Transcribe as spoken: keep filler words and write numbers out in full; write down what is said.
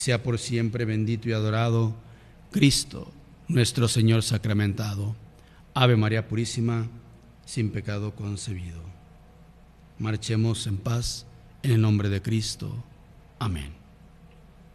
Sea por siempre bendito y adorado Cristo, nuestro Señor sacramentado. Ave María Purísima, sin pecado concebido. Marchemos en paz, en el nombre de Cristo. Amén.